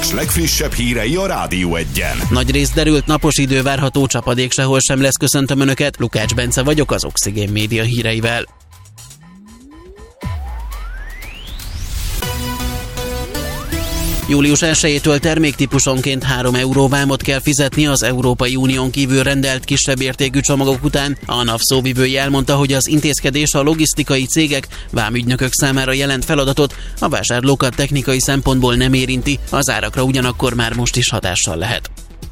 országos legfrissebb hírei a Rádió Egyen. Nagyrészt derült napos idő várható, csapadék sehol sem lesz. Köszöntöm Önöket, Lukács Bence vagyok az Oxigén Média híreivel. Július 1-től terméktípusonként 3 euró vámot kell fizetni az Európai Unión kívül rendelt kisebb értékű csomagok után. A NAV szóvivője elmondta, hogy az intézkedés a logisztikai cégek, vámügynökök számára jelent feladatot, a vásárlókat technikai szempontból nem érinti, az árakra ugyanakkor már most is hatással lehet.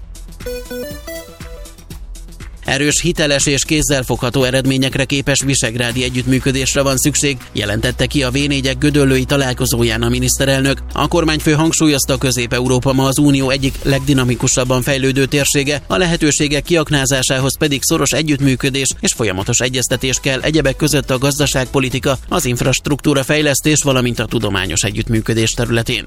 Erős, hiteles és kézzelfogható eredményekre képes visegrádi együttműködésre van szükség, jelentette ki a V4-ek gödöllői találkozóján a miniszterelnök. A kormányfő hangsúlyozta, Közép-Európa ma az Unió egyik legdinamikusabban fejlődő térsége, a lehetőségek kiaknázásához pedig szoros együttműködés és folyamatos egyeztetés kell, egyebek között a gazdaságpolitika, az infrastruktúra fejlesztés, valamint a tudományos együttműködés területén.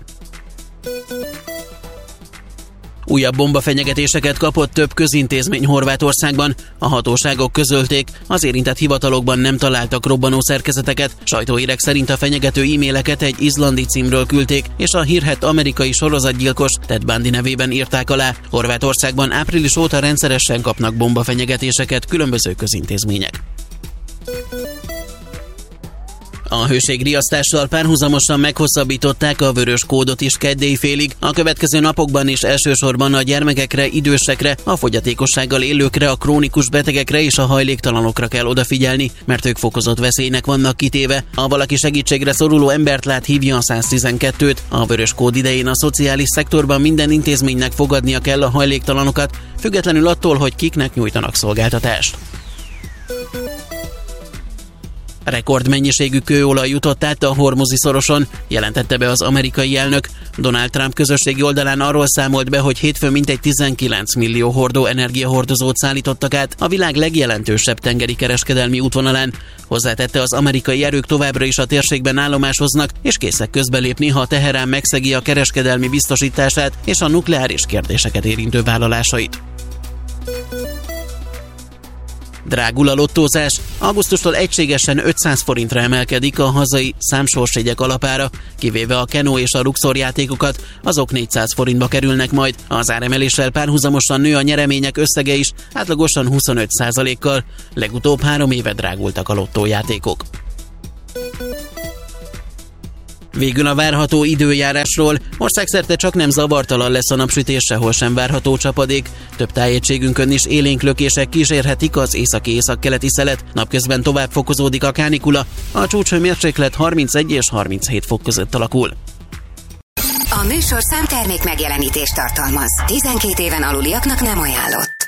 Újabb bombafenyegetéseket kapott több közintézmény Horvátországban. A hatóságok közölték, az érintett hivatalokban nem találtak robbanó szerkezeteket. Sajtóhírek szerint a fenyegető e-maileket egy izlandi címről küldték, és a hírhedt amerikai sorozatgyilkos Ted Bundy nevében írták alá. Horvátországban április óta rendszeresen kapnak bombafenyegetéseket különböző közintézmények. A hőségriasztással párhuzamosan meghosszabbították a vörös kódot is kedd félig. A következő napokban is elsősorban a gyermekekre, idősekre, a fogyatékossággal élőkre, a krónikus betegekre és a hajléktalanokra kell odafigyelni, mert ők fokozott veszélynek vannak kitéve. Ha valaki segítségre szoruló embert lát, hívja a 112-t. A vörös kód idején a szociális szektorban minden intézménynek fogadnia kell a hajléktalanokat, függetlenül attól, hogy kiknek nyújtanak szolgáltatást. Rekordmennyiségű kőolaj jutott át a Hormuzi szoroson, jelentette be az amerikai elnök. Donald Trump közösségi oldalán arról számolt be, hogy hétfőn mintegy 19 millió hordó energiahordozót szállítottak át a világ legjelentősebb tengeri kereskedelmi útvonalán. Hozzátette, az amerikai erők továbbra is a térségben állomásoznak, és készek közbelépni, ha Teherán megszegi a kereskedelmi biztosítását és a nukleáris kérdéseket érintő vállalásait. Drágul a lottózás. Augusztustól egységesen 500 forintra emelkedik a hazai számsorsjegyek alapára, kivéve a Keno és a Luxor játékokat, azok 400 forintba kerülnek majd. Az áremeléssel párhuzamosan nő a nyeremények összege is, átlagosan 25%-kal. Legutóbb 3 éve drágultak a lottójátékok. Végül a várható időjárásról. Országszerte csaknem zavartalan lesz a napsütés, sehol sem várható csapadék. Több tájegységünkön is élénk lökések kísérhetik az északi-északkeleti szelet. Napközben tovább fokozódik a kánikula. A csúcshőmérséklet 31 és 37 fok között alakul. A műsorszám termék megjelenítést tartalmaz. 12 éven aluliaknak nem ajánlott.